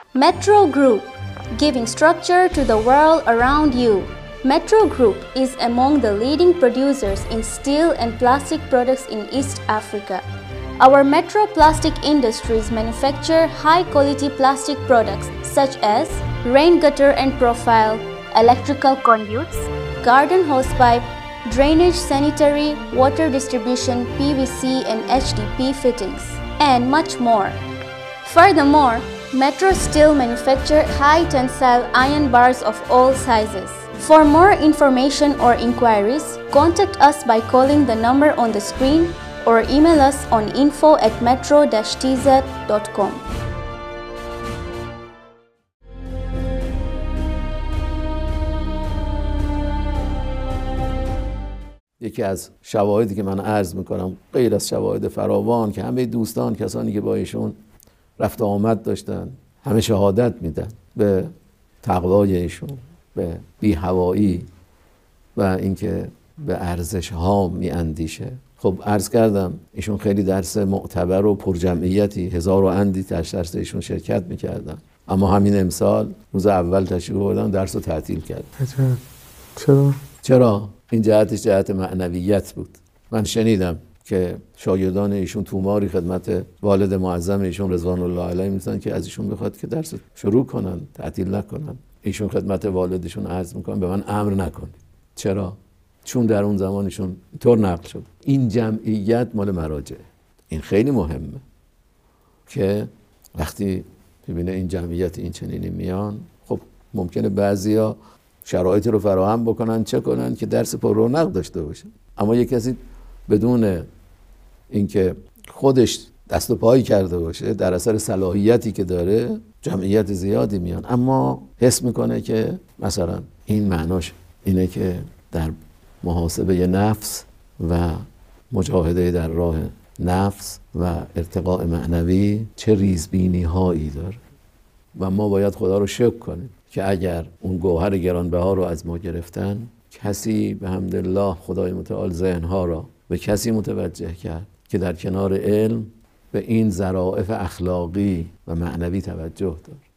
Metro Group, giving structure to the world around you. Metro Group is among the leading producers in steel and plastic products in East Africa. Our Metro Plastic Industries manufacture high-quality plastic products such as rain gutter and profile, electrical conduits, garden hosepipe, drainage, sanitary, water distribution, PVC and HDP fittings, and much more. Furthermore, Metro still manufacture high-tensile iron bars of all sizes. For more information or inquiries, contact us by calling the number on the screen or email us on info@metro-tz.com. یکی از شواهدی که من عرض میکنم غیر از شواهد فراوان که همه دوستان کسانی که با ایشون رفت و آمد داشتن همه شهادت میدن به تقوای ایشون، به بی‌هوایی و اینکه به ارزش ها میاندیشه. خب عرض کردم ایشون خیلی درس معتبر و پرجمعیتی، هزار و اندی درس ایشون شرکت میکردن، اما همین امسال روز اول تشریف آوردن درس رو تعطیل کرد. چرا؟ این جهتش جهت معنویت بود. من شنیدم که شاگردان ایشون توماری خدمت والد معظم ایشون رضوان الله علیه میتونن که از ایشون بخواد که درس شروع کنن، تعطیل نکنن. ایشون خدمت والدشون عرض میکنن به من امر نکنید. چرا؟ چون در اون زمانشون طور نقل شد. این جمعیت مال مراجع. این خیلی مهمه که وقتی ببینه این جمعیت این چنینی میان، خب ممکنه بعضیا شرایط رو فراهم بکنن چه کنن که درس پر رونق داشته باشه، اما یک کسی بدون اینکه خودش دست و پایی کرده باشه در اثر صلاحیتی که داره جمعیت زیادی میان، اما حس میکنه که مثلا این معناش اینه که در محاسبه نفس و مجاهده در راه نفس و ارتقاء معنوی چه ریزبینی هایی داره و ما باید خدا رو شکر کنیم که اگر اون گوهر گرانبها رو از ما گرفتن، کسی به حمدالله خدای متعال ذهنها را به کسی متوجه کرد که در کنار علم به این ظرافت اخلاقی و معنوی توجه داره.